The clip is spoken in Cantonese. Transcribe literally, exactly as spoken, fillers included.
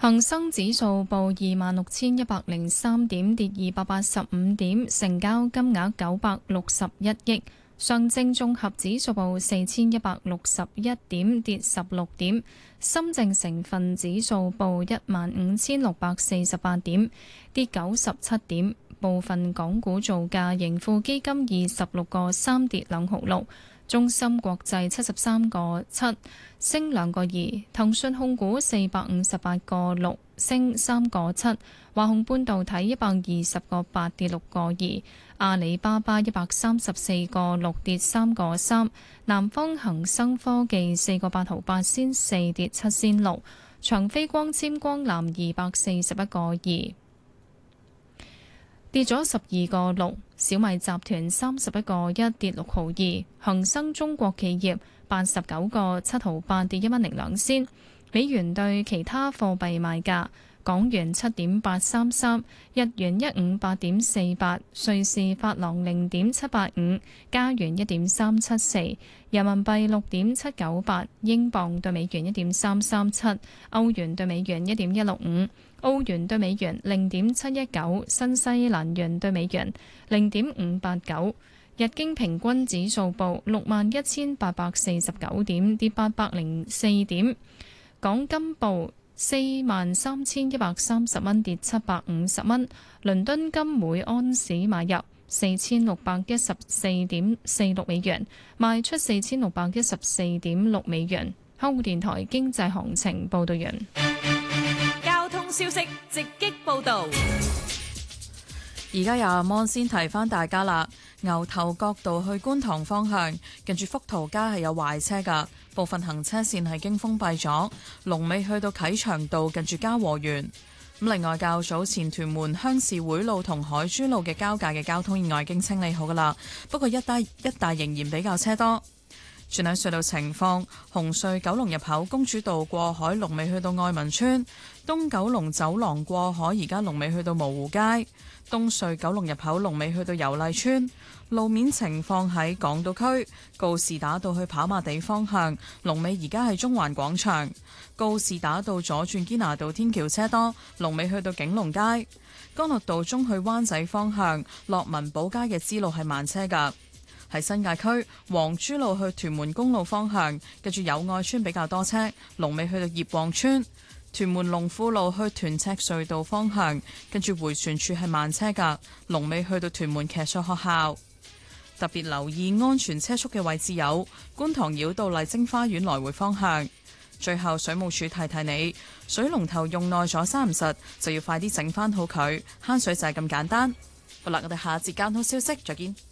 恒生指數報二萬六千一百零三點，跌二百八十五點，成交金額九百六十一億。上證綜合指數報四千一百六十一點，跌十六點。深證成分指數報一萬五千六百四十八點，跌九十七點。部分港股造價，盈富基金二十六個三跌兩毫六。中芯國際七十三個七升兩個二，騰訊控股四百五十八個六升三個七，華虹半導體一百二十個八跌六個二，阿里巴巴一百三十四個六跌三個三，南方恒生科技四個八毫八仙四跌七仙六，長飛光纖光纜二百四十一個二。跌咗十二個六，小米集團三十一個一跌六毫二，恒生中國企業八十九個七毫八跌一蚊零兩仙。美元對其他貨幣賣價：港元七點八三三，日元一五八點四八，瑞士法郎零點七八五，加元一點三七四，人民幣六點七九八，英鎊對美元一點三三七，歐元對美元一點一六五。澳元對美元零點七一九，新西蘭元對美元零點五八九，日經平均指數報六萬一千八百四十九點，跌八百零四點。港金報四萬三千一百三十蚊，跌七百五十蚊。倫敦金每安士買入四千六百一十四點四六美元，賣出四千六百一十四點六美元。香港電台經濟行情報道完。 消息直擊報導， 而家有阿芒先提翻大家啦。牛頭角道去觀塘方向，近住福桃街係有壞車㗎，部分行車線係經封閉咗。龍尾去到啟祥道，近住嘉和園。咁另外，較早前屯門鄉事會路同海珠路嘅交界嘅交通意外已經清理好㗎啦，不過一帶一帶仍然比較車多。轉睇隧道情況，紅隧九龍入口公主道過海，龍尾去到愛民村；東九龍走廊過海，而家龍尾去到蕪湖街；東隧九龍入口龍尾去到油麗村。路面情況喺港島區告士打道去跑馬地方向，龍尾而家係中環廣場；告士打道左轉堅拿道天橋車多，龍尾去到景隆街；干諾道中去灣仔方向，落文寶街嘅支路係慢車㗎。喺新界區黃珠路去屯門公路方向，跟住友愛村比較多車，龍尾去到葉旺村；屯門龍富路去屯赤隧道方向，跟住迴旋處係慢車㗎，龍尾去到屯門騎術學校。特別留意安全車速嘅位置有觀塘繞道麗晶花園來回方向。最後水務署提提你，水龍頭用耐咗閂唔實，就要快啲整翻好佢，慳水就係咁簡單。好啦，我哋下節交通消息再見。